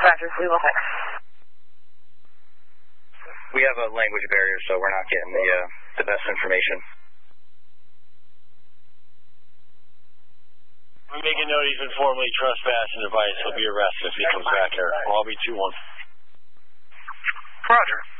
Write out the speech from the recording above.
Roger, we will fix. We have a language barrier, so we're not getting the best information. We make a note he's been formally trespassing the device. He'll be arrested if he comes back here. I'll be 2-1. Roger.